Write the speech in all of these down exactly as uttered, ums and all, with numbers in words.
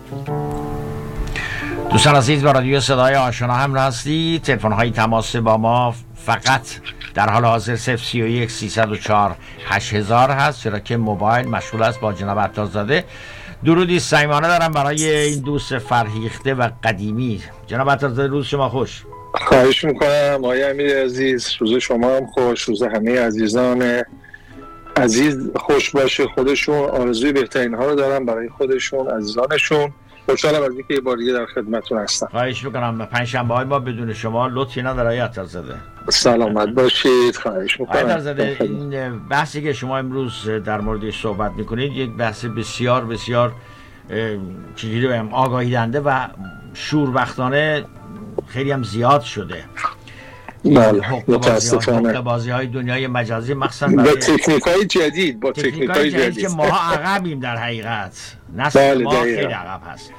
دوستان عزیز، با رادیو صدای آشنا همراه هستید. تلفن های تماس با ما فقط در حال حاضر صفر سی و یک سیصد و چهار هشت هزار هست، چرا که موبایل مشغول است با جناب عطارزاده. درودی صمیمانه دارم برای این دوست فرهیخته و قدیمی. جناب عطارزاده، روز شما خوش. خواهش میکنم آقای امیر عزیز، روز شما هم خوش، روز همه عزیزان عزیز خوش باشه. خودشون آرزوی بهترین ها رو دارم برای خودشون، عزیزانشون. خوشحالم از اینکه یه بار دیگه در خدمتتون هستم. خواهش میکنم. پنجشنبه های ما بدون شما لطفی نداره آقای عطارزاده. سلامت باشید. خواهش میکنم. آقای عطارزاده، این بحثی که شما امروز در موردش صحبت میکنید یک بحث بسیار بسیار چجوری بگم آگاهی دهنده و شوربختانه خیلی هم زیاد شده. بله، متاسفانه بازی های دنیای مجازی مخصوصا با تکنیک های جدید با تکنیک های جدید, جدید که ما عقبیم در حقیقت. نسل بله ما خیلی عقب هست.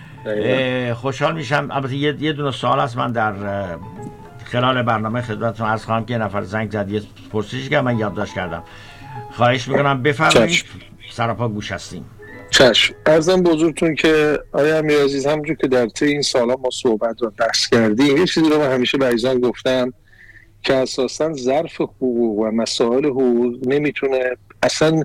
خوشحال میشم. البته یه, یه دونه سوال هست من در خلال برنامه خدمتتون عرض خواهم که نفر زنگ زد یه پرسشی که من یادداشت کردم. خواهش میکنم بفرمایید، سراپا گوش هستیم. چشم. عرضم به حضورتون که آیا امیر عزیز، همونجور که در طی این سالا ما صحبت و بحث کردیم، یه چیزی رو من همیشه به عزیزان گفتم که اساساً ظرف حقوق و مسائل حقوق نمیتونه اصلا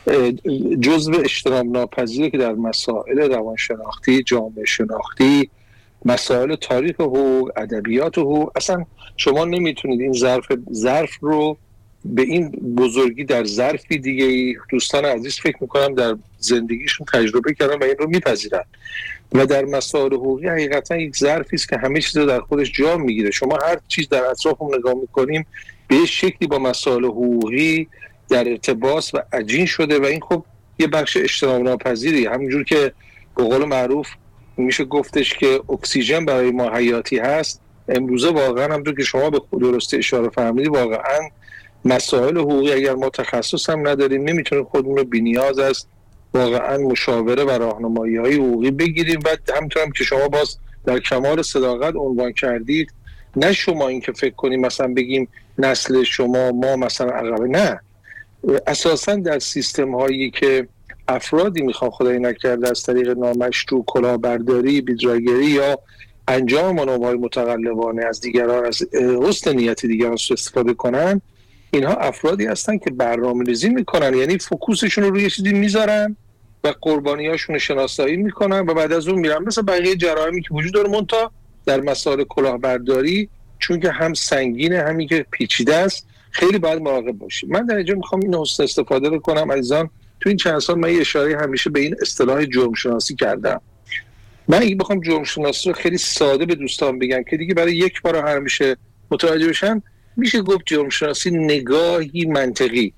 جزء اجتناب ناپذیره که در مسائل روانشناختی، جامعه شناختی، مسائل تاریخ حقوق، ادبیات حقوق، اصلا شما نمیتونید این ظرف ظرف رو به این بزرگی در ظرفی دیگه. دوستان عزیز فکر میکنم در زندگیشون تجربه کردن و این رو میپذیرن و در مسائل حقوقی حقیقتا یک ظرفی است که همه چیز رو در خودش جا میگیره. شما هر چیز در اطرافمون نگاه میکنیم به شکلی با مسائل حقوقی در ارتباط و عجین شده و این خب یه بخش اجتناب ناپذیری. همونجور که به قول معروف میشه گفتش که اکسیژن برای ما حیاتی هست، امروزه واقعا همونطور که شما به درستی اشاره فرمودید، واقعا مسائل حقوقی اگر ما تخصص هم نداریم نمیتونیم خودمون رو بی‌نیاز از واقعا مشاوره و راهنمایی‌های حقوقی بگیریم. و همونطور هم که شما باز در کمال صداقت عنوان کردید، نه شما این که فکر کنیم مثلا بگیم نسل شما ما مثلا عقبه، نه، اساسا در سیستم هایی که افرادی میخوان خدای نکرده از طریق نامشروع کلاهبرداری، بیدراگری یا انجام مانورهای متقلبانه از دیگران، از حسن نیت دیگران سوء استفاده کنن، اینها افرادی هستن که برنامه‌ریزی میکنن، یعنی فوکوسشون رو روی چیزی میذارن و قربانیاشون شناسایی میکنن و بعد از اون میرن. مثلا بقیه جرائمی که وجود داره، منتها در مسائل کلاهبرداری چون که هم سنگینه همین که پیچیده است، خیلی باید مراقب باشیم. من در اینجا میخوام این حسن استفاده رو کنم عزیزان. تو این چند سال من یه اشاره همیشه به این اصطلاح جرم شناسی کردم. من اگه بخوام جرم شناسی رو خیلی ساده به دوستان بگم که دیگه برای یک بار همیشه متوجه بشن، میشه گفت جرم شناسی نگاهی منطقی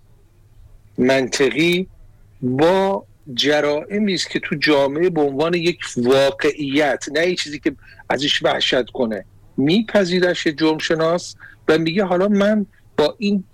منطقی با جرائمی است که تو جامعه به عنوان یک واقعیت، نه یک چیزی که ازش وحشت کنه، میپذیرش جرم شناس و میگه حالا من با این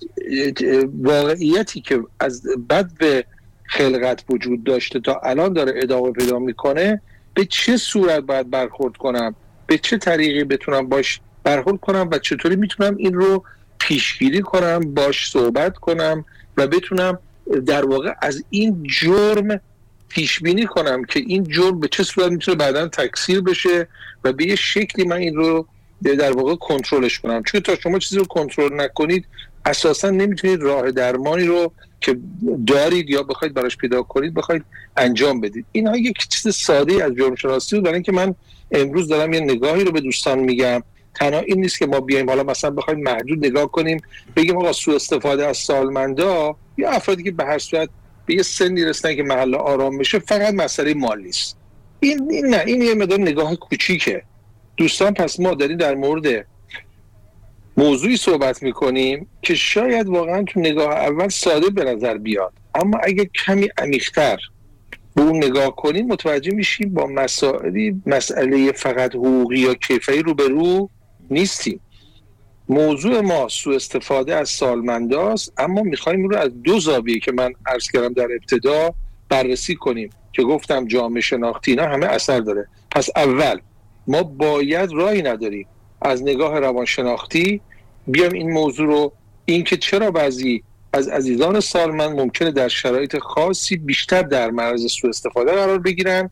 واقعیتی که از بد به خلقت وجود داشته تا الان داره ادامه پیدا میکنه، به چه صورت باید برخورد کنم، به چه طریقی بتونم باش برخورد کنم و چطوری میتونم این رو پیشگیری کنم، باش صحبت کنم و بتونم در واقع از این جرم پیش بینی کنم که این جرم به چه صورت میتونه بعداً تکثیر بشه و به یه شکلی من این رو در واقع کنترلش کنم. چون تا شما چیزی رو کنترل نکنید اساساً نمیتونید راه درمانی رو که دارید یا بخواید براش پیدا کنید بخواید انجام بدید. اینها یک چیز ساده از جرم شناسی بود، برای اینکه من امروز دارم یه نگاهی رو به دوستان میگم. تنها این نیست که ما بیایم حالا مثلا بخوایم محدود نگاه کنیم بگیم آقا سوء استفاده از سالمندا یا افرادی که به هر صورت به یه سنی رسیدن که محل آرام بشه فقط مسئله مالی است. این, این نه، این یه مقدار نگاه کوچیکه. دوستان پس ما داریم در مورد موضوعی صحبت میکنیم که شاید واقعا تو نگاه اول ساده به نظر بیاد، اما اگه کمی عمیق‌تر به اون نگاه کنیم متوجه میشیم با مسائلی مسئله فقط حقوقی یا کیفری روبرو نیستیم. موضوع ما سوء استفاده از سالمنداست، اما میخوایم رو از دو زاویه که من عرض کردم در ابتدا بررسی کنیم که گفتم جامعه شناختی اینا همه اثر داره. پس اول ما باید راهی نداریم از نگاه روانشناختی بیام این موضوع رو، این که چرا بعضی از عزیزان سالمند ممکنه در شرایط خاصی بیشتر در معرض سوء استفاده قرار بگیرن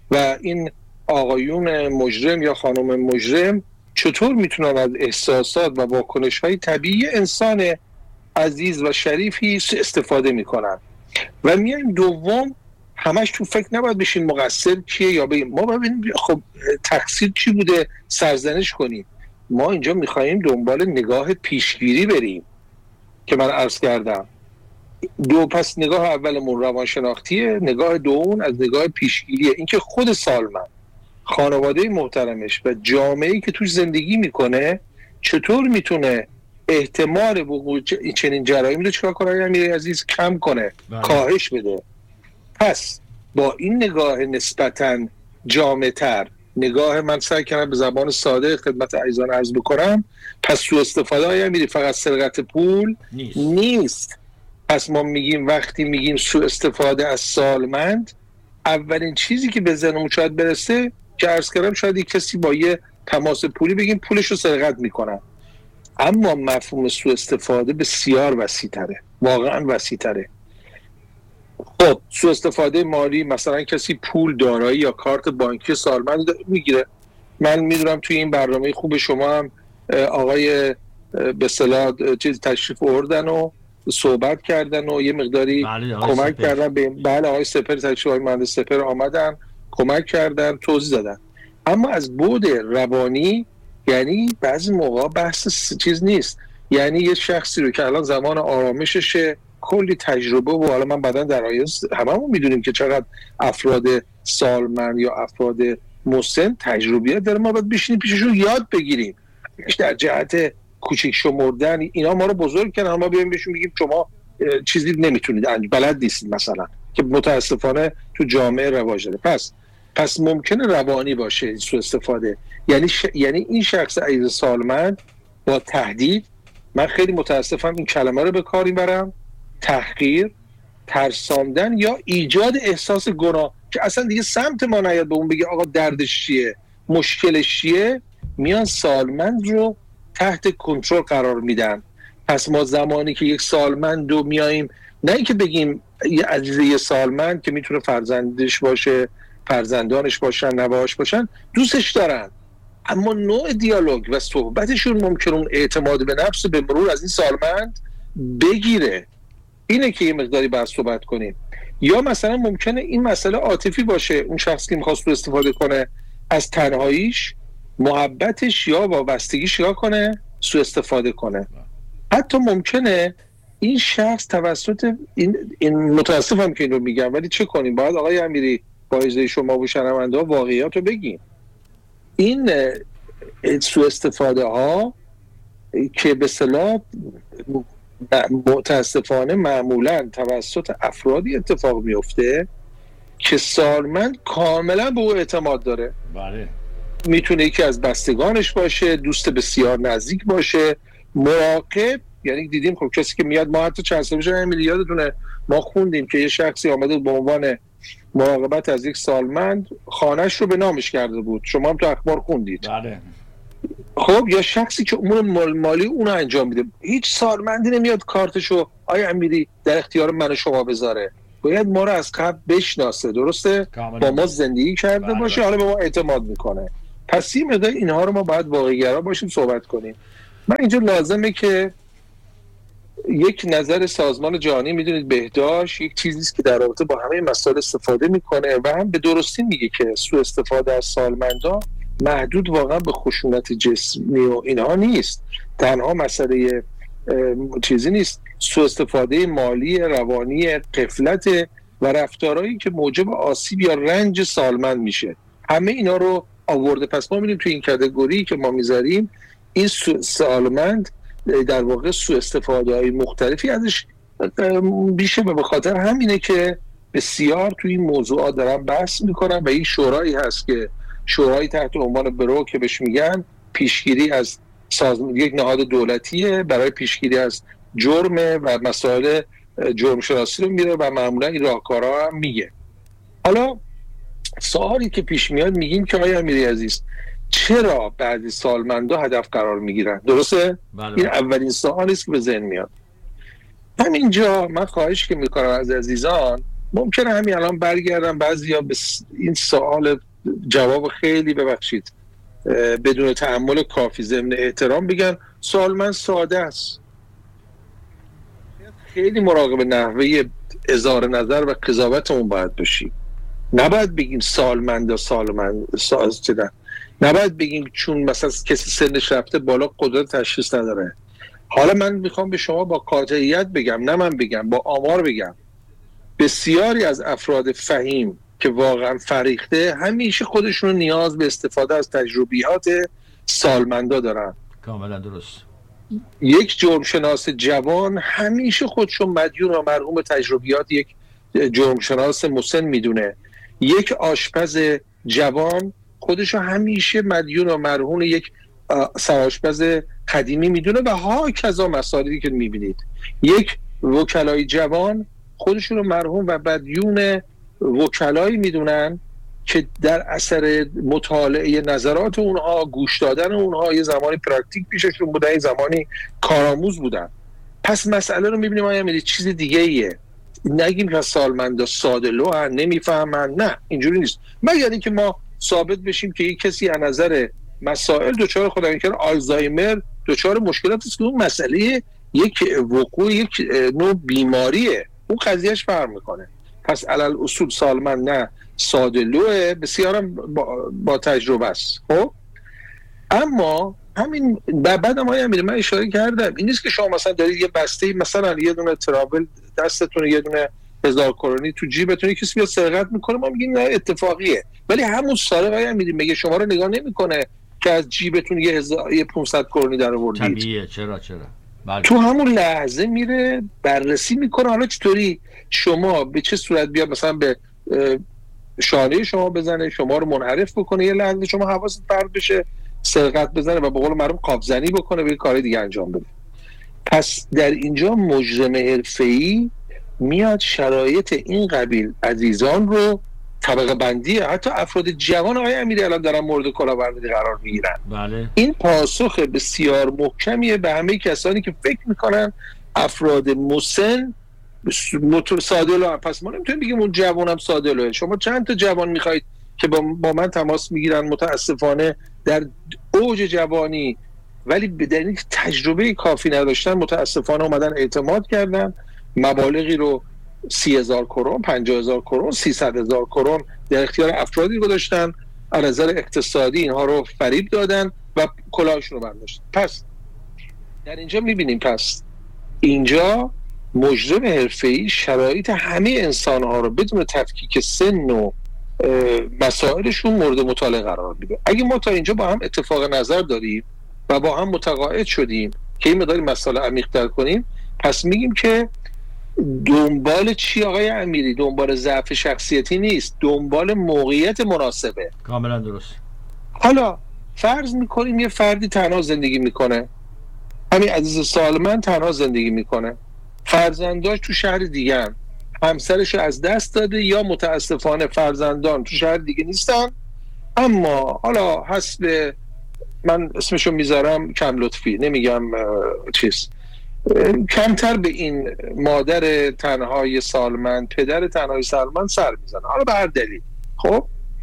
و این آقایون مجرم یا خانم مجرم چطور میتونن از احساسات و واکنش‌های طبیعی انسان عزیز و شریفی استفاده میکنن. و میایم دوم، همش تو فکر نباید بشین مقصر کیه یا بگیم ما ببینیم خب تقصیر چی بوده سرزنش کنیم. ما اینجا میخواییم دنبال نگاه پیشگیری بریم که من عرض کردم. دو پس نگاه اولمون روانشناختیه، نگاه دوم از نگاه پیشگیریه، اینکه خود سالمن، خانواده محترمش و جامعه‌ای که توش زندگی میکنه چطور میتونه احتمال وقوع چنین جرایمی رو چیکار کنه امیرعلی عزیز کم کنه، بله. کاهش بده. پس با این نگاه نسبتاً جامع‌تر، نگاه من سعی کردم به زبان ساده خدمت عزیزان عرض بکنم، پس سوء استفاده های امیری فقط سرقت پول نیست. نیست. پس ما میگیم وقتی میگیم سوء استفاده از سالمند، اولین چیزی که به ذهنمون شاید برسه که عرض کردم شاید یک کسی با یه تماس پولی بگیم پولش رو سرقت میکنن، اما مفهوم سوء استفاده بسیار وسیع‌تره، واقعا وسیع‌تره. خب سوء استفاده مالی، مثلا کسی پول، دارایی یا کارت بانکی سالمند میگیره. من میدونم توی این برنامه خوب شما هم آقای به اصطلاح چیز تشریف آوردن و صحبت کردن و یه مقداری کمک سپر. کردن به بله آقای سپر تشریف، آقای مهندس سپر آمدن کمک کردن، توضیح دادن. اما از بعد روانی یعنی بعضی موقع بحث چیز نیست، یعنی یه شخصی رو که الان زمان آرامششه، کلی تجربه و حالا من بعداً در آینده هممون میدونیم که چقدر افراد سالمند یا افراد مسن تجربیات داره، ما باید بشینیم پیششون یاد بگیریم. در جهت کوچیک شمردن اینا ما رو بزرگ کردن، ما بیایم بهشون بگیم شما چیزی نمیتونید، بلد نیستید مثلا، که متاسفانه تو جامعه رواج داره. پس پس ممکنه روانی باشه این سوء استفاده، یعنی ش... یعنی این شخص عزیز سالمند با تهدید، من خیلی متاسفم این کلمه رو به کار میبرم، تحقیر، ترساندن یا ایجاد احساس گناه که اصلا دیگه سمت ما نیاد به اون بگه آقا دردش چیه، مشکلش چیه، میان سالمند رو تحت کنترل قرار میدن. پس ما زمانی که یک سالمند رو میاییم، نه اینکه بگیم یه عزیز یه سالمند که میتونه فرزندش باشه، فرزندانش باشن، نوه‌اش باشن، دوستش دارن، اما نوع دیالوگ و صحبتشون ممکنه اون اعتماد به نفس به مرور از این سالمند بگیره. اینه که یه مقداری باید صحبت کنیم. یا مثلا ممکنه این مسئله عاطفی باشه، اون شخصی که می‌خواست رو استفاده کنه از تنهاییش، محبتش یا وابستگیش یا کنه سوء استفاده کنه. حتی ممکنه این شخص توسط این, این متاسفم که این رو میگم، ولی چه کنیم، باید آقای امیری با اجازه شما و شنونده‌ها واقعیات رو بگیم. این سوء استفاده ها که به اصطلاح متاسفانه معمولا توسط افرادی اتفاق میفته که سالمند کاملا به او اعتماد داره. بله. میتونه یکی از بستگانش باشه، دوست بسیار نزدیک باشه، مراقب. یعنی دیدیم خب کسی که میاد، ما حتی چند سال پیش امیلی یادتونه ما خوندیم که یه شخصی آمده به عنوان مراقبت از یک سالمند خانه‌اش رو به نامش کرده بود، شما هم تو اخبار خوندید. بله. خب یا شخصی که امور مالی اون رو انجام میده، هیچ سالمندی نمیاد کارتشو آیا امیری در اختیار من و شما بذاره، باید ما رو از قبل بشناسه، درسته؟ با ما زندگی کرده بله باشه، حالا به ما اعتماد میکنه. پس این مقدار اینها رو ما باید واقعی‌گرا باشیم صحبت کنیم. من اینجا لازمه که یک نظر سازمان جهانی، میدونید بهداشت یک چیزیست که در رابطه با همه مسائل استفاده میکنه و هم به درستی میگه که سوء استفاده از سالمندان محدود واقعا به خشونت جسمی و اینها نیست، تنها مسئله چیزی نیست، سوء استفاده مالی، روانی، غفلت و رفتارهایی که موجب آسیب یا رنج سالمند میشه، همه اینا رو آورده. پس ما می‌بینیم تو این کاتگوری که ما میذاریم این سالمند در واقع سوء استفاده های مختلفی ازش بیشه و به خاطر همینه که بسیار توی این موضوعات دارن بحث میکنن و این شورایی هست که شورایی تحت عنوان برو که بهش میگن پیشگیری از سازمان، یک نهاد دولتیه برای پیشگیری از جرم و مسائل جرم شناسی رو میره و معمولا این راهکارها هم میگه. حالا سوالی که پیش میاد میگیم که آقای امیری عزیز چرا بعضی سالمندا هدف قرار میگیرن؟ درسته؟ بله. این اولین سوالی است که به ذهن میاد. همینجا من خواهش که میکنم از عزیزان ممکنه همین الان برگردم بعضیا به این سوال جواب خیلی ببخشید بدون تأمل کافی ضمن احترام بگن سوال من ساده است. خیلی مراقب نحوه اظهار نظر و قضاوتمون باید باشیم. نباید بگیم سالمند و سالمند ساز چدن. نباید بگیم چون مثلا کسی سنش رفته بالا قدرت تشخیص نداره. حالا من میخوام به شما با قاطعیت بگم، نه من بگم، با آمار بگم، بسیاری از افراد فهیم که واقعا فریخته همیشه خودشون نیاز به استفاده از تجربیات سالمندا دارن. کاملا درست. یک جرمشناس جوان همیشه خودشون مدیون و مرحوم تجربیات یک جرمشناس مسن میدونه. یک آشپز جوان خودشو همیشه مدیون و مرهون یک سرآشپز قدیمی میدونه و ها کذا مسائلی که میبینید. یک وکلای جوان خودشون رو مرهون و مدیون وکلایی میدونن که در اثر مطالعه نظرات اونها، گوش دادن اونها، یه زمانی پراکتیک پیششون بودن، یه زمانی کارآموز بودن. پس مسئله رو میبینیم آیا میدید چیز دیگه ایه. نگیم که سالمندا ساده لوحن، نمیفهمن، نه اینجوری نیست. مگر اینکه ما ثابت بشیم که یک کسی از نظر مسائل دچار خدا نکنه آلزایمر دچار مشکلات است که اون مسئله یک وقوع یک نوع بیماریه، اون قضیهش فرق میکنه. پس علل اصول سالمند نه ساده لوحه، بسیارم با, با تجربه است. خب اما همین بعد ما همین من اشاره کردم این نیست که شما مثلا دارید یه بسته مثلا یه دونه تراول دستتون، یه دونه هزار کرونی تو جیبتون، کسی بیاد سرقت میکنه ما میگیم نه اتفاقیه، ولی همون سارق های هم میدیم میگه شما رو نگاه نمیکنه که از جیبتون یه هزار یه پانصد کرونی در آوردید. طبیعیه. چرا چرا بله. تو همون لحظه میره بررسی میکنه حالا چطوری شما به چه صورت بیاد مثلا به شانه شما بزنه، شما رو منحرف بکنه، یه لحظه شما حواست پرت بشه سرقت بزنه و به قول معروف قابزنی بکنه به کار دیگه انجام بده. پس در اینجا مجرم حرفه‌ای میاد شرایط این قبیل عزیزان رو طبقه بندی حتی افراد جوان آقای امیری الان دارن مورد کلاهبرداری قرار میگیرن. بله. این پاسخ بسیار محکمیه به همه کسانی که فکر میکنن افراد مسن موتور ساده لوح. پس ما نمیتونیم بگیم اون جوانم ساده لوحه. شما چند تا جوان میخواید که با, با من تماس میگیرن متاسفانه در اوج جوانی ولی به دلیل تجربه کافی نداشتن متاسفانه اومدن اعتماد کردن، مبالغی رو سی هزار کرون، پنجاه هزار کرون، سیصد هزار کرون در اختیار افرادی گذاشتن، از نظر اقتصادی اینها رو فریب دادن و کلاهشون رو برداشتن. پس در اینجا میبینیم پس اینجا مجرم حرفه‌ای شرایط همه انسان‌ها رو بدون تفکیک سن و مسائلشون مورد مطالعه قرار میده. اگه ما تا اینجا با هم اتفاق نظر داریم و با هم متقاعد شدیم که این مقدار مسئله عمیق‌تر کنیم، پس میگیم که دنبال چی آقای امیری؟ دنبال ضعف شخصیتی نیست، دنبال موقعیت مناسبه. کاملا درست. حالا فرض میکنیم یه فردی تنها زندگی میکنه، همین عزیز سالمند تنها زندگی میکنه، فرزنداش تو شهر دیگه هم، همسرش از دست داده یا متاسفانه فرزندان تو شهر دیگه نیستن، اما حالا حسب من اسمشو میذارم کم لطفی، نمیگم چیز، کمتر به این مادر تنهای سالمند، پدر تنهای سالمند سر میزنه، حالا به هر دلیل. خب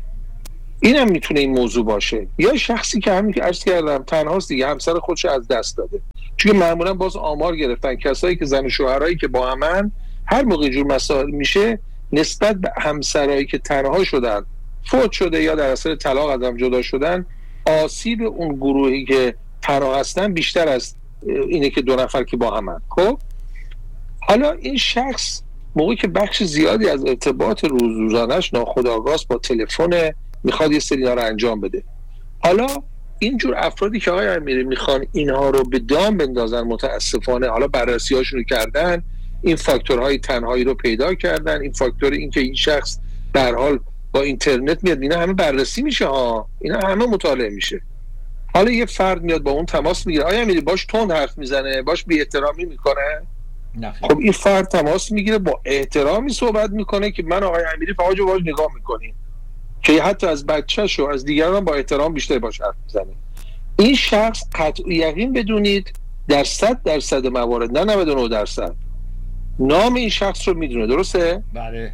این هم میتونه این موضوع باشه. یا شخصی که همین که عرض کردم تنهاست دیگه، همسر خودش از دست داده. چون معمولا باز آمار گرفتن کسایی که زن و شوهرایی که با همن هر موقع جور مسائل میشه نسبت به همسرایی که تنها شدن، فوت شده یا در اثر طلاق از هم جدا شدن، آسیب اون گروهی که تنها هستن بیشتر از اینه که دو نفر که با همن. خب حالا این شخص موقعی که بخش زیادی از ارتباط روزانش ناخودآگاه با تلفن میخواد یه سری رو انجام بده، حالا اینجور افرادی که آقای امیری میخوان اینها رو به دام بندازن متاسفانه حالا بررسی‌هاشون رو کردن، این فاکتورهای تنهایی رو پیدا کردن، این فاکتور این که این شخص در حال با اینترنت میاد، اینا همه بررسی میشه ها، اینا همه مطالعه میشه. حالا یه فرد میاد با اون تماس میگیره، آیا امیری باش تند حرف میزنه، باش بی احترامی میکنه؟ نخیر. خب این فرد تماس میگیره با احترامی صحبت میکنه که من آقای امیری فقط واج نگاه میکنیم که حتی از بچه‌ش و از دیگران با احترام بیشتر باش حرف میزنه. این شخص قطع یقین بدونید در صد درصد موارد، نه نود و نه درصد، نام این شخص رو میدونه. درسته؟ بله.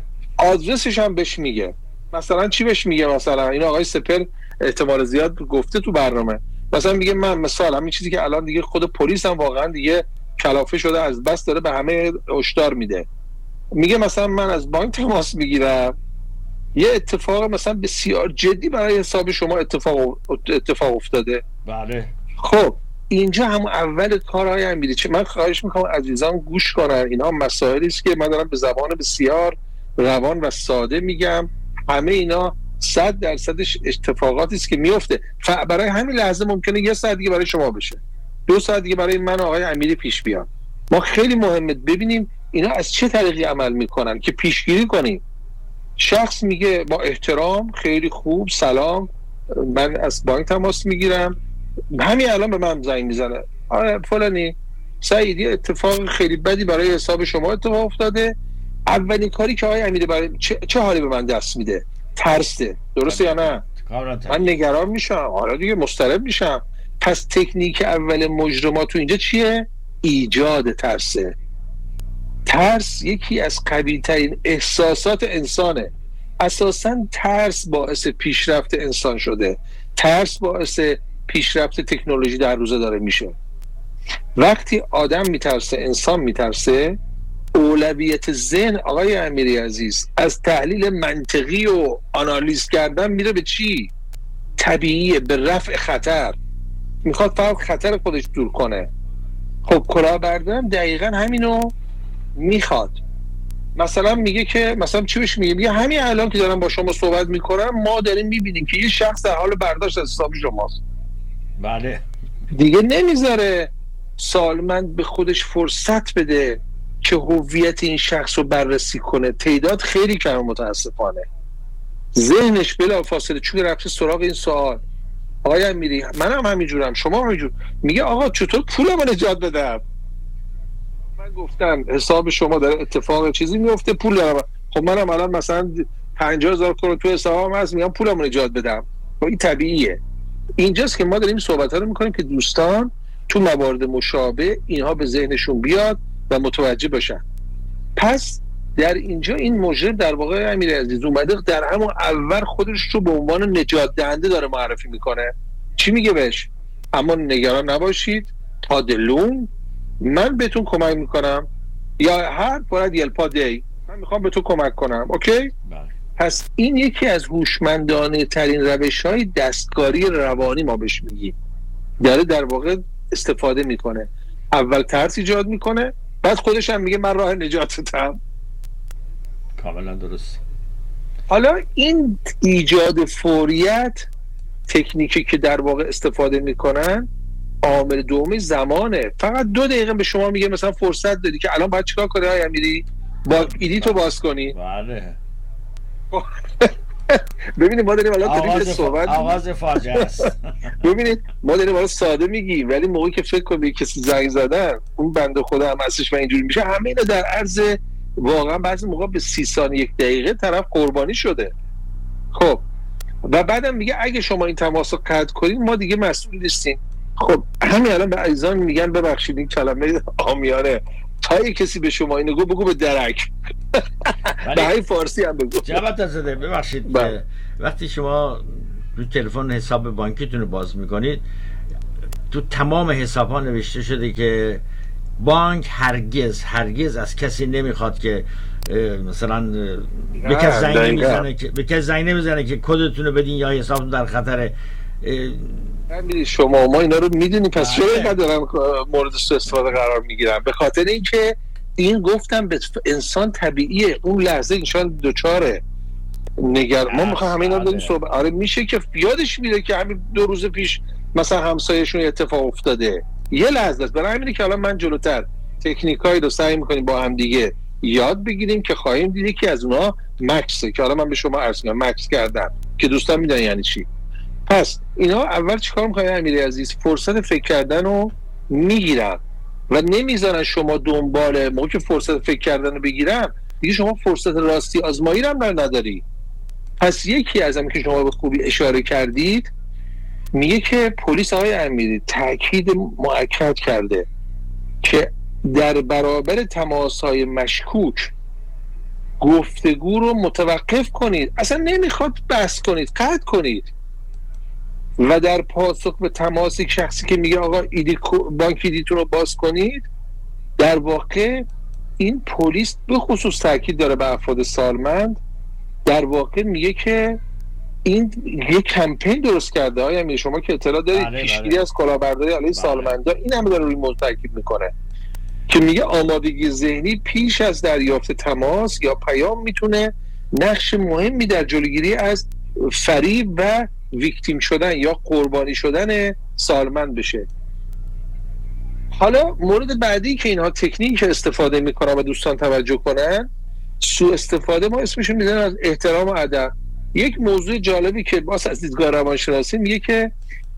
آدرسش هم بهش میگه. مثلا چی بهش میگه؟ مثلا این آقای سپر احتمال زیاد گفته تو برنامه، مثلا میگه من مثلا همین چیزی که الان دیگه خود پلیس هم واقعا دیگه کلافه شده از بس داره به همه هشدار میده، میگه مثلا من از بانک تماس میگیرم، یه اتفاق مثلا بسیار جدی برای حساب شما اتفاق اتفاق افتاده. بله. خب اینجا هم اول کارهای امیری چه من خواهش میکنم عزیزان گوش کنن، اینا مسائلی است که من دارم به زبان بسیار روان و ساده میگم، همه اینا صد درصدش اتفاقاتی است که میفته. برای همین لحظه ممکنه یه ساعت دیگه برای شما بشه، دو ساعت دیگه برای من آقای امیری پیش بیاد. ما خیلی مهمه ببینیم اینا از چه طریقی عمل میکنن که پیشگیری کنیم. شخص میگه با احترام خیلی خوب سلام من از بانک تماس میگیرم، همین الان به من زنگ میزنه آره فلانی سعیدی اتفاق خیلی بدی برای حساب شما اتفاق افتاده. اولین کاری که آقای امیری برای چه, چه حالی به من دست میده؟ ترسه. درسته یا نه؟ من نگران میشم، آره دیگه مضطرب میشم. پس تکنیک اول مجرمات تو اینجا چیه؟ ایجاد ترسه. ترس یکی از قوی‌ترین احساسات انسانه. اساساً ترس باعث پیشرفت انسان شده، ترس باعث پیشرفت تکنولوژی در روزه داره میشه. وقتی آدم میترسه، انسان میترسه، اولویت ذهن آقای امیری عزیز از تحلیل منطقی و آنالیز کردن میره به چی؟ طبیعیه، به رفع خطر. میخواد فقط خطر خودش دور کنه. خب کلاهبردارم دقیقاً همینو میخواد. مثلا میگه که مثلا چی بهش میگه؟ میگه همین الان که دارم با شما صحبت میکنم ما داریم میبینیم که یه شخص در حال برداشت از حساب شماست. بله. دیگه نمیذاره سالمند به خودش فرصت بده که هویت این شخص رو بررسی کنه. تعداد خیلی کم متاسفانه. ذهنش بلافاصله چون رفته سراغ این سوال. آقای امیری منم همینجورم، شما همینجور. میگه آقا چطور پولمو نجات بدم؟ من گفتم حساب شما داره اتفاق چیزی میفته، پول دارم. خب منم الان مثلا پنجاه هزار کرون تو حسابم هست، میگم پولمو نجات بدم. خب این طبیعیه. اینجاست که ما داریم صحبت‌ها رو میکنیم که دوستان تو موارد مشابه اینها به ذهنشون بیاد و متوجه بشن. پس در اینجا این مجرم در واقع امیری عزیز اومده در همون اول خودش رو به عنوان نجات دهنده داره معرفی میکنه. چی میگه بهش؟ اما نگران نباشید، پادلون من بهتون کمک میکنم، یا هر باید یل پادی من میخوام به تو کمک کنم. اوکی؟ بله. پس این یکی از هوشمندانه ترین روش های دستکاری روانی ما بهش میگیم. داره در واقع استفاده میکنه. اول ترس ایجاد میکنه، بعد خودش هم میگه من راه نجاتتم. کاملا درست. حالا این ایجاد فوریت تکنیکی که در واقع استفاده میکنن عامل دوم زمانه. فقط دو دقیقه به شما میگه مثلا فرصت دادی که الان باید چیکار کنی آقای امیری؟ با ایدیتو باز کنی. بله. ببینید ما داریم الان داریم صحبت آغاز فاجعه است. ببینید ما داریم الان ساده میگیم، ولی موقعی که فکر کنی کسی زنگ زدن اون بنده خدا هم هستش و اینجوری میشه، همه اینا در عرض واقعا بعضی موقع به سی ثانیه یک دقیقه طرف قربانی شده. خب و بعدم میگه اگه شما این تماس رو قطع کنید ما دیگه مسئول نیستیم. خب همین الان به عزیزان میگن ببخشید این کلمه عامیانه، تا یه کسی به شما اینو گفت بگو به درک. به همین فارسی هم بگو. جواب زده ببخشید وقتی شما رو تلفن حساب بانکیتون رو باز میکنید تو تمام حساب ها نوشته شده که بانک هرگز هرگز از کسی نمیخواد که مثلا به کسی زنگ نمیزنه که به کسی زنگ نمیزنه که کدتون رو بدین یا حسابتون در خطره. همین شما ما اینا رو میدونی، پس چرا اینقدر دارن مورد سوء استفاده قرار میگیرن؟ به خاطر اینکه این گفتم به انسان طبیعیه اون لحظه انسان دوچاره نگر ما میخوام همین رو داریم صحبت. آره میشه که یادش میره که همین دو روز پیش مثلا همسایه‌شون اتفاق افتاده، یه لحظه است. برای همینه که الان من جلوتر تکنیکایی رو سعی میکنیم با هم دیگه یاد بگیریم که خواهیم دید که از اونها مکسه که حالا من به شما عرض می‌کنم مکس کردم که دوستان میدونن یعنی چی. پس اینا اول چیکار می‌کنن امیری عزیز؟ فرصت فکر کردن رو میگیرن و نمیذارن شما دنبال موقع که فرصت فکر کردن رو بگیرن دیگه شما فرصت راستی آزمایی هم در نداری. پس یکی از هم که شما به خوبی اشاره کردید میگه که پلیس آقای امیری تاکید مؤکد کرده که در برابر تماس‌های مشکوک گفتگو رو متوقف کنید، اصلا نمیخواد بحث کنید، قطع کنید. و در پاسخ به تماس یک شخصی که میگه آقا ایدی بانک ایدیتون رو باز کنید، در واقع این پلیس به خصوص تاکید داره به افراد سالمند، در واقع میگه که این یه کمپین درست کرده. آیا می شما که اطلاع دارید پیشگیری از کلاهبرداری علیه سالمندا، این همه داره روی موضوع تاکید میکنه که میگه آمادگی ذهنی پیش از دریافت تماس یا پیام میتونه نقش مهمی در جلوگیری از فریب و ویکتیم شدن یا قربانی شدن سالمند بشه. حالا مورد بعدی که اینها تکنیک استفاده میکنن و دوستان توجه کنن، سوء استفاده، ما اسمشون میذاریم از احترام و ادب. یک موضوع جالبی که باز از دیدگاه روانشناسی میگه که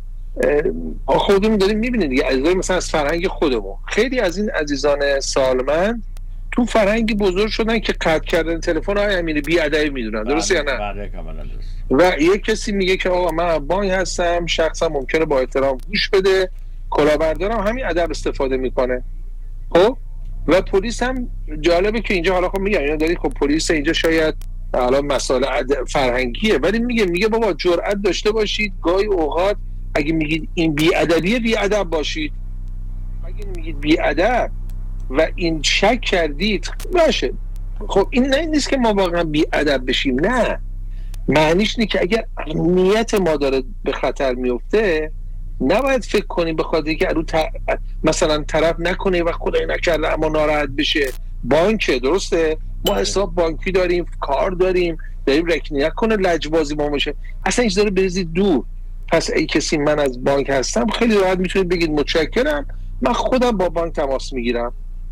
خودمون داریم میبینید دیگه، از مثلا از فرهنگ خودمون، خیلی از این عزیزان سالمند تو فرهنگی بزرگ شدن که قطع کردن تلفن های امیر بی ادبی میدونن، درست یا نه؟ بله کاملا درست. و یک کسی میگه که آقا من بانک هستم، شخصا ممکنه با احترام گوش بده، کلاهبردارم همین ادب استفاده میکنه. خب و پلیس هم جالبه که اینجا حالا خب میگن اینا دارید، خب پلیس اینجا شاید حالا مسائل فرهنگیه، ولی میگه میگه بابا جرأت داشته باشید گاهی اوقات اگه میگید این بی ادبیه بی ادب باشید، اگه میگید بی ادب و این شک کردید باشه. خب این نه نیست که ما واقعا بی ادب بشیم، نه، معنیش اینه که اگر نیت ما داره به خطر میفته نباید فکر کنیم به خاطر اینکه رو ت... مثلا طرف نکنه و خدای نکرده اما ناراحت بشه. بانکه درسته، ما حساب بانکی داریم، کار داریم، داریم رکنی نکنه لجبازی ما باشه، اصلا اینجا داره بریزید دور. پس ای کسی من از بانک هستم خیلی راحت میتونید بگید متشکرم، من خودم با بانک تماس میگیرم.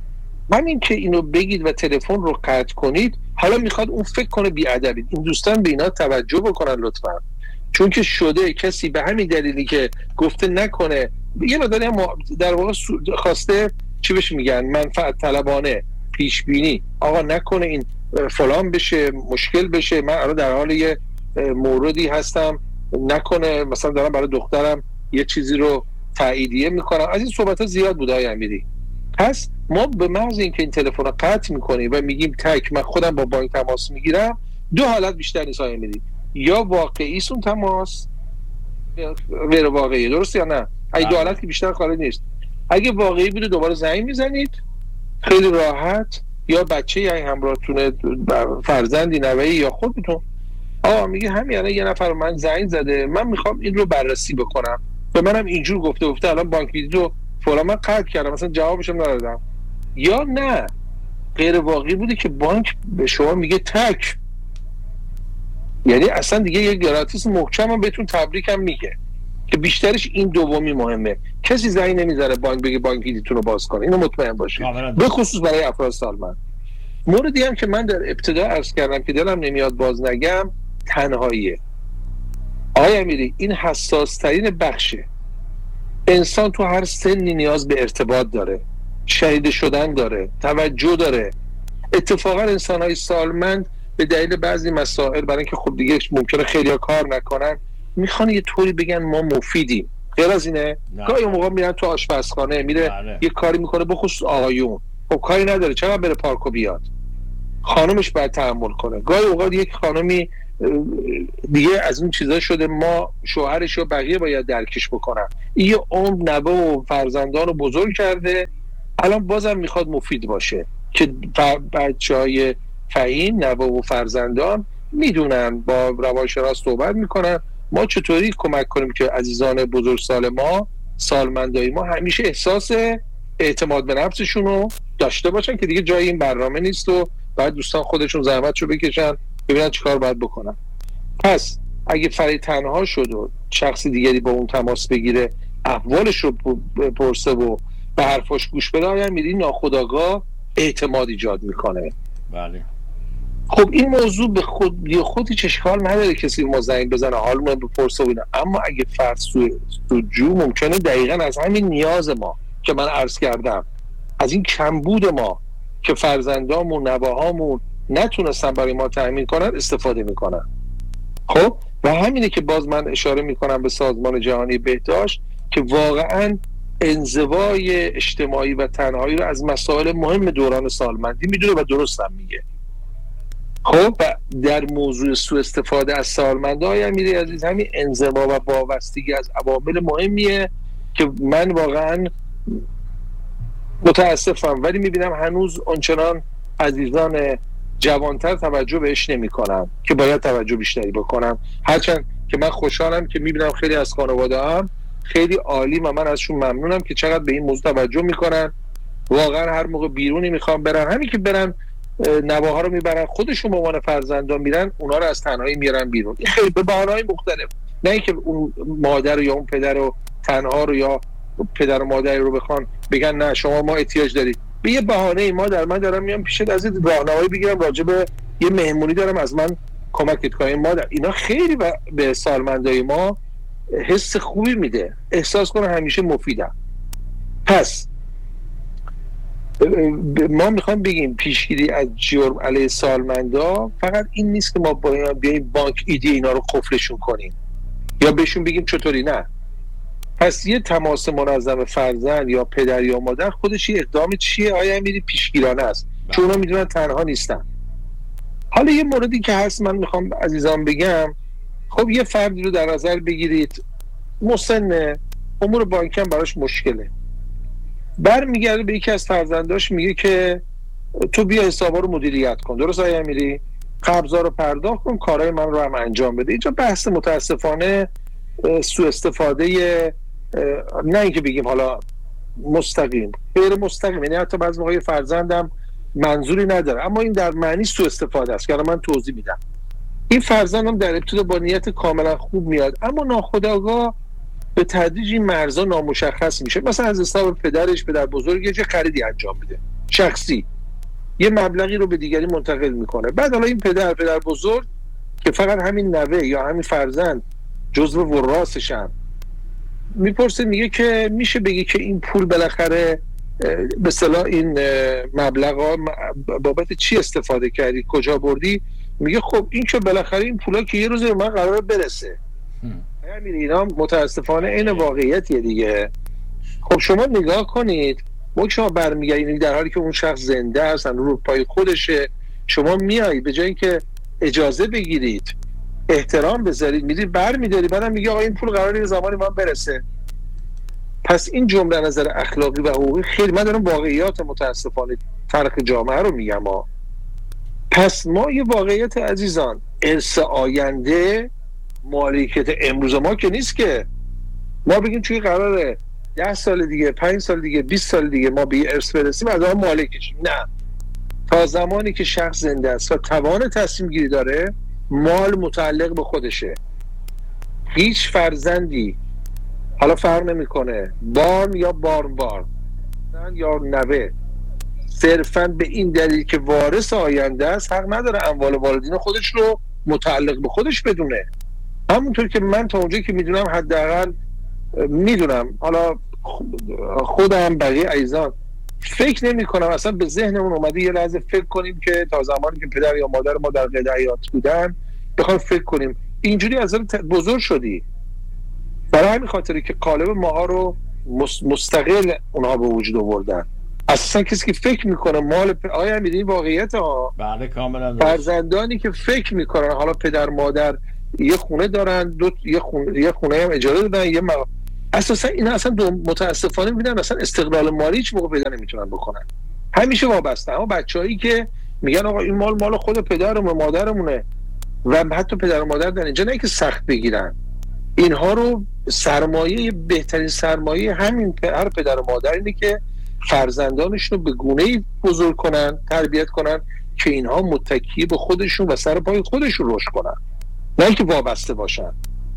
من این که اینو بگید و تلفن رو قطع کنید، حالا میخواد اون فکر کنه بی‌ادبید. این دوستان به اینا توجه بکنن لطفا، چون که شده کسی به همین دلیلی که گفته نکنه، یه مقداری هم در واقع خواسته چی بهش میگن منفعت طلبانه، پیش بینی، آقا نکنه این فلان بشه، مشکل بشه، من الان در حال یه موردی هستم، نکنه مثلا دارم برای دخترم یه چیزی رو تاییدیه میکنم. از این صحبت زیاد بوده های امیری. پس ما به محض اینکه این تلفن رو قطع میکنیم و میگیم تک من خودم با بانک تماس میگیرم، دو حالت بیشتر نیست های امیری، یا واقعی است اون تماس یا غیر واقعی، درست یا نه؟ اگه دو حالت که بیشتر خارج نیست. اگه واقعی بوده دوباره زنگ میزنید خیلی راحت، یا بچه یا همراهتونه، فرزندی، نوه‌ای یا خودتون، آقا میگه همین الان یه نفر من زنگ زده، من میخوام این رو بررسی بکنم، به منم اینجور گفته گفته الان بانک ویزیت رو فلان من قطع کردم، مثلا جوابشم ندادم. یا نه غیر واقعی بوده که بانک به شما میگه تک، یعنی اصلا دیگه یه گراتیس محکم هم بهتون تبریک هم میگه که بیشترش این دومی مهمه. کسی زنگ نمیذاره بانک بگه بانک ویزیتتون رو باز کنه، اینو مطمئن باشید، به خصوص برای افراد سالمند. موردی هم که من در ابتدا عرض کردم که دلم نمیاد باز نگم، تنهاییه. آقای امیری این حساس ترین بخشه. انسان تو هر سنی نیاز به ارتباط داره، شنیده شدن داره، توجه داره. اتفاقا انسان‌های سالمند به دلیل بعضی مسائل، برای اینکه خب دیگه ممکنه خیلی‌ها کار نکنن، میخوان یه طوری بگن ما مفیدیم. غیر از اینه؟ گاهی موقع میرن تو آشپزخانه، میره بله. یه کاری میکنه، بخصوص آقایون، خب کاری نداره، چرا بره پارک و بیاد؟ خانمش باید تحمل کنه. گاهی اوقات یک خانمی دیگه از اون چیزا شده ما شوهرش و بقیه باید درکش بکنن. این یه عمر نوه و فرزندان رو بزرگ کرده، الان بازم میخواد مفید باشه که بچهای فهیم نوه و فرزندان میدونن، با روانشناس صحبت میکنن ما چطوری کمک کنیم که عزیزان بزرگسال ما، سالمندای ما همیشه احساس اعتماد به نفسشون رو داشته باشن که دیگه جای این برنامه نیست و باید دوستان خودشون زحمتشو بکشن ببینن چیکار باید بکنن. پس اگه فرید تنها شد و شخصی دیگری با اون تماس بگیره، احوالش رو پرسه و به حرفاش گوش بده، آیا میری ناخودآگاه اعتماد ایجاد میکنه. بله. خب این موضوع به خود بی خودی اشکال نداره کسی ما زنگ بزنه حالمون رو بپرسه و اینا، اما اگه فرد سوجو ممکنه دقیقاً از همین نیاز ما که من عرض کردم، از این کمبود ما که فرزندامون، نواهامون نتونستن برای ما تأمین کنن استفاده میکنن. خب و همینه که باز من اشاره میکنم به سازمان جهانی بهداشت که واقعاً انزوای اجتماعی و تنهایی رو از مسائل مهم دوران سالمندی میدونه و درست هم میگه. خب در موضوع سوء استفاده از سالمندان امیری عزیز، همین انزوا و وابستگی از عوامل مهمیه که من واقعا متاسفم، ولی میبینم هنوز آنچنان عزیزان جوانتر توجه بهش نمیکنن که باید توجه بیشتری بکنم. هرچند که من خوشحالم که میبینم خیلی از خانواده هم خیلی عالی و من ازشون ممنونم که چقدر به این موضوع توجه میکنن. واقعا هر موقع بیرونی میخوام برن، همین که برن نواها رو میبرن، خودشون به عنوان فرزندان میرن، اونا رو از تنهایی میارن بیرون. این خیلی به بهانه‌های مختلف، نه اینکه اون مادر یا اون پدر رو تنها رو یا پدر و مادری رو بخوان بگن نه شما ما احتیاج دارید. به یه بهانه مادر من دارم میام پیشت از این راهنمایی بگیرم راجع به یه مهمونی دارم از من کمکت کنین مادر. اینا خیلی به سالمندای ما حس خوبی میده، احساس کنه همیشه مفیدم. پس ما میخوام بگیم پیشگیری از جرم علیه سالمندا فقط این نیست که ما باید بیایم بانک ایدی اینا رو قفلشون کنیم یا بهشون بگیم چطوری، نه. پس یه تماس منظم فرزند یا پدر یا مادر خودش یه اقدام چیه آیا امیری پیشگیرانه است، چون اونا میدونن تنها نیستن. حالا یه موردی که هست من میخوام عزیزان بگم، خب یه فردی رو در نظر بگیرید مسن، امور بانکی هم براش مشکله، برمیگرده به یکی از فرزنداش میگه که تو بیا حسابا رو مدیریت کن، درست آیا امیری؟ قبضا رو پرداخت کن، کارهای من رو هم انجام بده. اینجا بحث متاسفانه سوء استفاده، نه اینکه بگیم حالا مستقیم، غیر مستقیم، یعنی حتی بعضی موقع فرزندم منظوری نداره اما این در معنی سوء استفاده است که من توضیح میدم. این فرزندم در ابتدا با نیت کاملا خوب میاد اما ناخودآگاه به تدریج این مرزا نامشخص میشه. مثلا از حساب پدرش، پدر بزرگش یه خریدی انجام میده شخصی، یه مبلغی رو به دیگری منتقل میکنه، بعد حالا این پدر پدر بزرگ که فقط همین نوه یا همین فرزند جزو وراسشن میپرسه، میگه که میشه بگی که این پول بالاخره به اصطلاح این مبلغا بابت چی استفاده کردی، کجا بردی؟ میگه خب این که بالاخره این پولا که یه روز به من قراره برسه. همین اینا متاسفانه این واقعیتیه دیگه. خب شما نگاه کنید، ما شما برمیگردید در حالی که اون شخص زنده است، رو پای خودشه، شما میایی به جای اینکه اجازه بگیرید، احترام بذارید، میری برمیداری، بعدم میگه آقا این پول قراره یه زمانی من برسه. پس این جمله نظر اخلاقی و حقوقی خیلی، من دارم واقعیات متاسفانه فرق جامعه رو میگم ها. پس ما یه واقعیت عزیزان، ارث آینده مالکیت امروز ما که نیست که ما بگیم چون قراره ده سال دیگه، پنج سال دیگه، بیست سال دیگه ما به ارث برسیم از آن مالکش. نه، تا زمانی که شخص زنده است و توان تصمیم گیری داره مال متعلق به خودشه. هیچ فرزندی، حالا فرق نمیکنه بارن یا بارن بارن یا نوه، صرفاً به این دلیل که وارث آینده است حق نداره اموال والدین خودش رو متعلق به خودش بدونه. همونطور که من تا اونجایی که میدونم، حداقل میدونم، حالا خودم بقیه عزیزان فکر نمی کنم اصلا به ذهنمون اومده یه لحظه فکر کنیم که تا زمانی که پدر یا مادر ما در قید حیات بودن بخوام فکر کنیم اینجوری از بزرگ شدی. برای همین خاطری که قالب ماها رو مستقل اونها به وجود آوردن. اصلا کسی که فکر میکنه مال پ... آیا میدونی واقعیت ها؟ بله کاملا. فرزندانی که فکر میکنن حالا پدر مادر یه خونه دارن، دو یه خونه یه خونه هم اجاره دادن، یه مق... اساسا اینا اصلا دو... متاسفانه میبینن اصلا استقلال مالی هیچ موقع پیدا نمیتونن بکنن، همیشه وابسته. اما بچه‌هایی که میگن آقا این مال مال خود پدرمون مادرمونه و حتی پدر و مادر در اینجا نه که سخت بگیرن، اینها رو سرمایه، بهترین سرمایه همین هر پدر و مادر اینه که فرزندانشون رو به گونه‌ای بزرگ کنن، تربیت کنن که اینها متکی به خودشون و سر پای خودشون رشد کنن، نه اینکه وابسته باشن.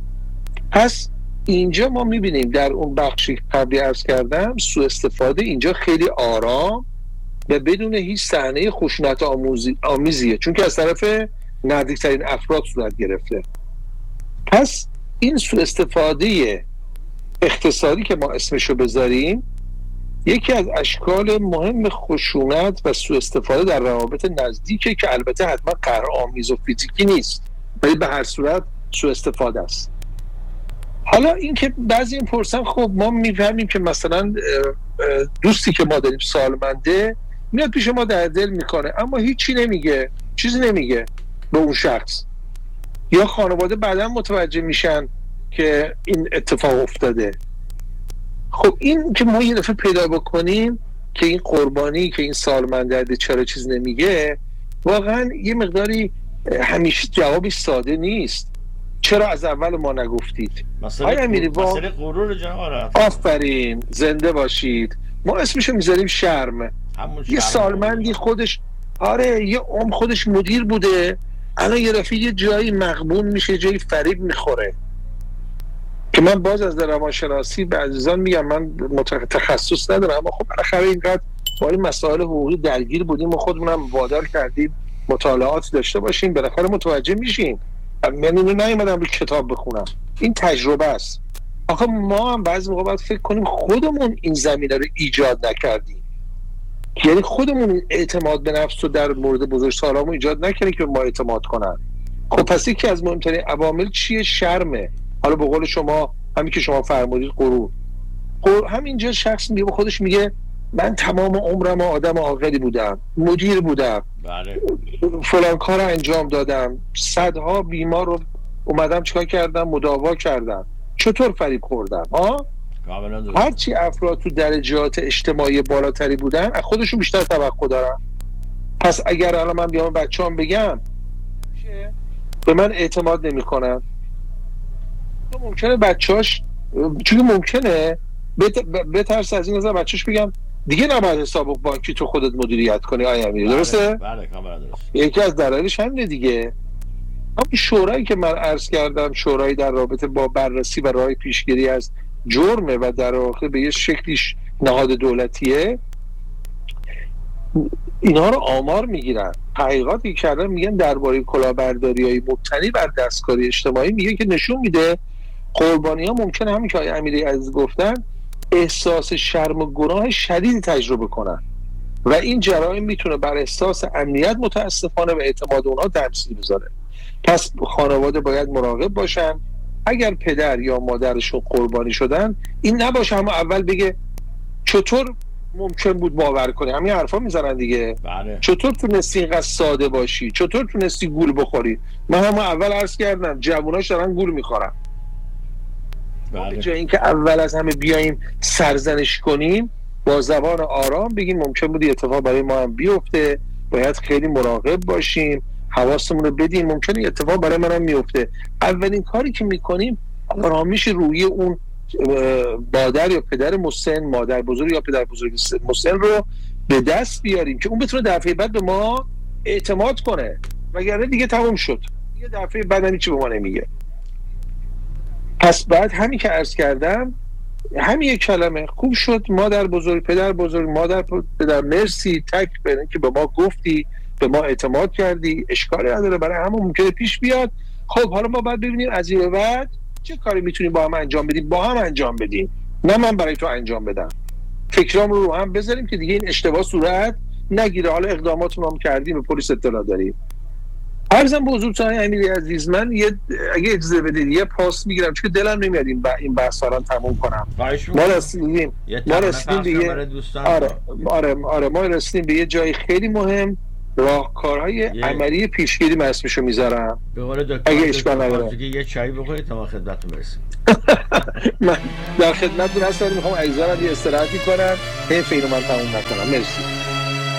پس اینجا ما میبینیم در اون بخشی قبلی عرض کردم سوء استفاده اینجا خیلی آرام و بدون هیچ صحنه خشونت آمیزیه، چون که از طرف نزدیکترین افراد صورت گرفته. پس این سوء استفاده اقتصادی که ما اسمشو بذاریم یکی از اشکال مهم خشونت و سوء استفاده در روابط نزدیکه که البته حتما قهرآمیز و فیزیکی نیست، ولی به هر صورت سوء استفاده است. حالا این که بعضی این پرسن خب ما میفهمیم که مثلا دوستی که ما داریم سالمنده میاد پیش ما در دل میکنه اما هیچی نمیگه، چیزی نمیگه به اون شخص، یا خانواده بعدا متوجه میشن که این اتفاق افتاده. خب این که ما یه دفعه پیدا بکنیم که این قربانی که این سالمندرده چرا چیز نمیگه، واقعا یه مقداری همیشه جوابش ساده نیست. چرا از اول ما نگفتید؟ مسئله مسئله غرور جناب. آفرین، زنده باشید. ما اسمشو میذاریم شرم. یه سالمندی خودش، آره یه عمر خودش مدیر بوده، الان یه دفعه یه جایی مغبون میشه، جایی فریب میخوره. که من باز از در روانشناسی به عزیزان میگم من تخصص ندارم، اما خب بالاخره اینقدر با این مسائل حقوقی درگیر بودیم و خودمونم وادار کردیم مطالعات داشته باشیم، بالاخره متوجه میشیم. من اینو نیومدم رو کتاب بخونم، این تجربه است. آخه ما هم بعضی موقع باید فکر کنیم خودمون این زمینه رو ایجاد نکردیم، یعنی خودمون اعتماد به نفس رو در مورد بزرگسالامون ایجاد نکردیم که ما اعتماد کنن. خب پس یکی از مهمترین عوامل چیه؟ شرمه. حالا به قول شما همین که شما فرمودید غرور. غرور همینجا شخص میگه به خودش، میگه من تمام عمرم آدم عاقلی بودم، مدیر بودم، بله، فلان کار رو انجام دادم، صدها بیمار رو اومدم چیکار کردم؟ مداوا کردم. چطور فریب خوردم؟ ها؟ هرچی افراد تو درجات اجتماعی بالاتری بودن از خودشون بیشتر توقع دارن. پس اگر الان من بیام بچه‌ام بگم به من اعتماد نمی‌کنن، تو ممکنه بچه‌اش، چون ممکنه بترس از این، از بچه‌اش بگم دیگه نباید حساب بانکی تو خودت مدیریت کنی. آیا امیر درسته؟ بله کاملا درست. یکی از دلایلش همینه دیگه. همین شورایی که من عرض کردم، شورایی در رابطه با بررسی و راه پیشگیری از جرمه و در واقع به یه شکلیش نهاد دولتیه، اینا رو آمار میگیرن. تحقیقاتی کردن میگن درباره کلاهبرداری‌های مبتنی بر دستکاری اجتماعی، میگه که نشون میده قربانی‌ها ممکنه همین که آقای امیری عزیز گفتن احساس شرم و گناه شدید تجربه کنن و این جرایم میتونه بر احساس امنیت متاسفانه و اعتماد اونها تاثیر بذاره. پس خانواده باید مراقب باشن اگر پدر یا مادرشون قربانی شدن، این نباشه اما اول بگه چطور ممکن بود باور کنی. همین حرفا میزنن دیگه. بله. چطور تونستی اینقدر ساده باشی؟ چطور تونستی گول بخوری؟ من هم اول عرض کردم جووناش دارن گول میخورن. بله. جای اینکه اول از همه بیایم سرزنش کنیم، با زبان آرام بگیم ممکن بود اتفاق برای ما هم بیفته، باید خیلی مراقب باشیم، حواسمون رو بدیم، ممکنه اتفاق برای منم میفته. اولین کاری که میکنیم آرامش روحی اون مادر یا پدر مسن، مادر بزرگ یا پدر بزرگ مسن رو به دست بیاریم که اون بتونه دفعه بعد به ما اعتماد کنه، وگرنه دیگه تموم شد، دیگه دفعه بعد هیچی به ما نمیگه. پس بعد همین که عرض کردم، همین یک کلمه خوب شد، مادر بزرگ، پدر بزرگ، مادر پدر، مرسی، تک به که به ما گفتی، به ما اعتماد کردی، اشکالی نداره، برای همون ممکنه پیش بیاد. خب حالا ما باید ببینیم از این به بعد چه کاری میتونیم با هم انجام بدیم، با هم انجام بدیم، نه من برای تو انجام بدم. فکرام رو رو هم بذاریم که دیگه این اشتباه صورت نگیره. حالا اقداماتون هم کردیم، به پلیس اطلاع داریم. عرضم به حضورتون امیری عزیز، من یه اگه اجازه بدید یه پاس میگیرم چون دلم نمیاد این این بحث رو تموم کنم. ما رسیدیم ما رسیدیم به یه آره آره آره ما رسیدیم به یه جای خیلی مهم، راهکارهای عملی پیشگیری من اسمشو میذارم. به قول دکتر اگه اشکال نداره یه چای بخورید تا ما خدمتتون برسیم. من در خدمتتون هستم، میخوام عزیزانم یه استراحتی کنم، حیف اینو من تموم نکنم. مرسی.